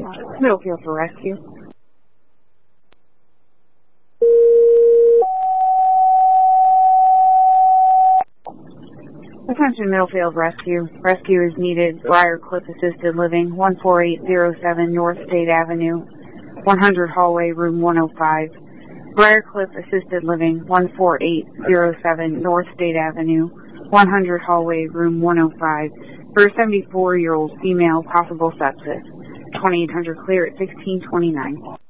Middlefield for rescue. Attention Middlefield Rescue. Rescue is needed. Briarcliff Assisted Living, 14807 North State Avenue, 100 Hallway, Room 105. Briarcliff Assisted Living, 14807 North State Avenue, 100 Hallway, Room 105. For a 74-year-old female, possible sepsis. 2800 clear at 1629.